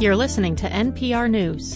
You're listening to NPR News.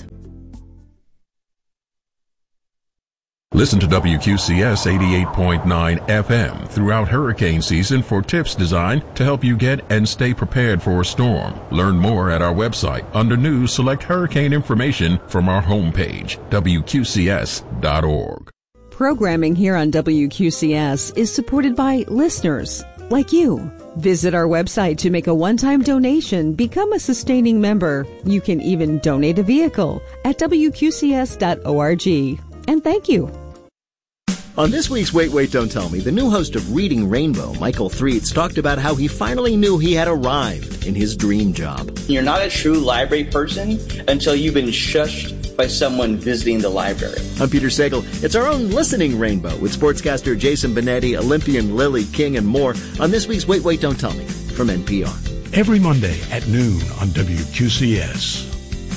Listen to WQCS 88.9 FM throughout hurricane season for tips designed to help you get and stay prepared for a storm. Learn more at our website. Under News, select hurricane information from our homepage, WQCS.org. Programming here on WQCS is supported by listeners like you. Visit our website to make a one-time donation, become a sustaining member. You can even donate a vehicle at WQCS.org. And thank you. On this week's Wait, Wait, Don't Tell Me, the new host of Reading Rainbow, Michael Threets, talked about how he finally knew he had arrived in his dream job. You're not a true library person until you've been shushed by someone visiting the library. I'm Peter Sagal. It's our own Listening Rainbow with sportscaster Jason Benetti, Olympian Lily King, and more on this week's Wait, Wait, Don't Tell Me from NPR. Every Monday at noon on WQCS.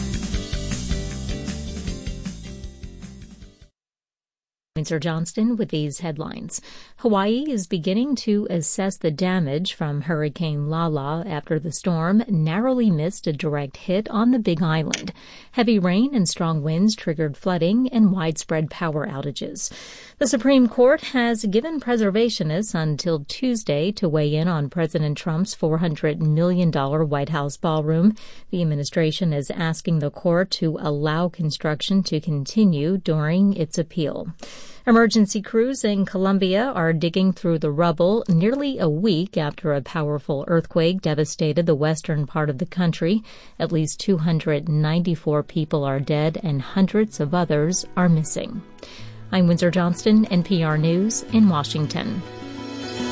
Windsor Johnston with these headlines. Hawaii is beginning to assess the damage from Hurricane Lala after the storm narrowly missed a direct hit on the Big Island. Heavy rain and strong winds triggered flooding and widespread power outages. The Supreme Court has given preservationists until Tuesday to weigh in on President Trump's $400 million White House ballroom. The administration is asking the court to allow construction to continue during its appeal. Emergency crews in Colombia are digging through the rubble nearly a week after a powerful earthquake devastated the western part of the country. At least 294 people are dead and hundreds of others are missing. I'm Windsor Johnston, NPR News in Washington.